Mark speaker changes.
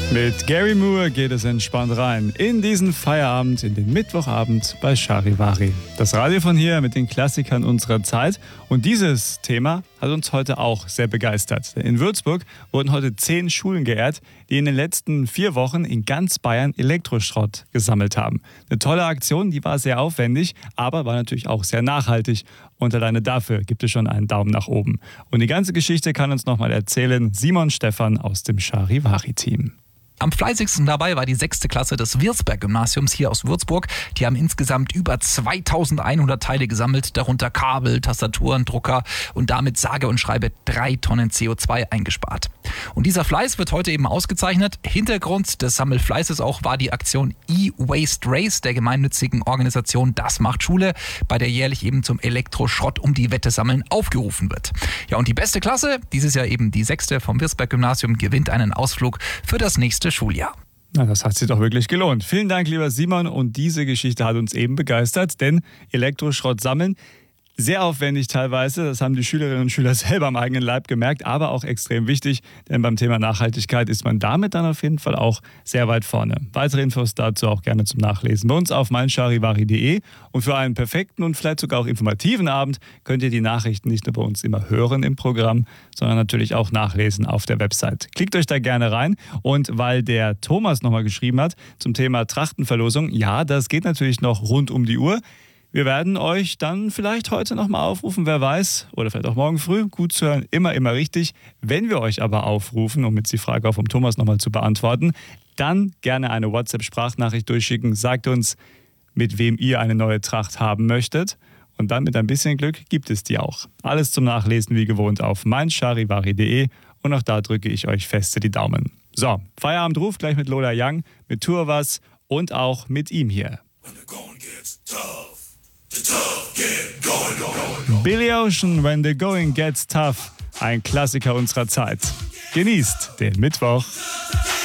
Speaker 1: Mit Gary Moore geht es entspannt rein in diesen Feierabend, in den Mittwochabend bei Charivari. Das Radio von hier mit den Klassikern unserer Zeit. Und dieses Thema hat uns heute auch sehr begeistert. In Würzburg wurden heute 10 Schulen geehrt, die in den letzten 4 Wochen in ganz Bayern Elektroschrott gesammelt haben. Eine tolle Aktion, die war sehr aufwendig, aber war natürlich auch sehr nachhaltig. Und alleine dafür gibt es schon einen Daumen nach oben. Und die ganze Geschichte kann uns nochmal erzählen Simon Stephan aus dem Charivari-Team.
Speaker 2: Am fleißigsten dabei war die 6. Klasse des Wirsberg-Gymnasiums hier aus Würzburg. Die haben insgesamt über 2100 Teile gesammelt, darunter Kabel, Tastaturen, Drucker und damit sage und schreibe 3 Tonnen CO2 eingespart. Und dieser Fleiß wird heute eben ausgezeichnet. Hintergrund des Sammelfleißes auch war die Aktion E-Waste Race der gemeinnützigen Organisation Das macht Schule, bei der jährlich eben zum Elektroschrott um die Wette sammeln aufgerufen wird. Ja, und die beste Klasse, dieses Jahr eben die 6. vom Wirsberg-Gymnasium, gewinnt einen Ausflug für das nächste Schuljahr.
Speaker 1: Na, das hat sich doch wirklich gelohnt. Vielen Dank, lieber Simon. Und diese Geschichte hat uns eben begeistert, denn Elektroschrott sammeln, sehr aufwendig teilweise, das haben die Schülerinnen und Schüler selber am eigenen Leib gemerkt, aber auch extrem wichtig, denn beim Thema Nachhaltigkeit ist man damit dann auf jeden Fall auch sehr weit vorne. Weitere Infos dazu auch gerne zum Nachlesen bei uns auf meincharivari.de. Und für einen perfekten und vielleicht sogar auch informativen Abend könnt ihr die Nachrichten nicht nur bei uns immer hören im Programm, sondern natürlich auch nachlesen auf der Website. Klickt euch da gerne rein. Und weil der Thomas nochmal geschrieben hat zum Thema Trachtenverlosung, ja, das geht natürlich noch rund um die Uhr. Wir werden euch dann vielleicht heute nochmal aufrufen, wer weiß, oder vielleicht auch morgen früh. Gut zu hören, immer richtig. Wenn wir euch aber aufrufen, um jetzt die Frage auch vom Thomas nochmal zu beantworten, dann gerne eine WhatsApp-Sprachnachricht durchschicken. Sagt uns, mit wem ihr eine neue Tracht haben möchtet. Und dann mit ein bisschen Glück gibt es die auch. Alles zum Nachlesen wie gewohnt auf meincharivari.de und auch da drücke ich euch feste die Daumen. So, Feierabendruf gleich mit Lola Young, mit Turwas und auch mit ihm hier. Billy Ocean, When the Going Gets Tough, ein Klassiker unserer Zeit. Genießt den Mittwoch.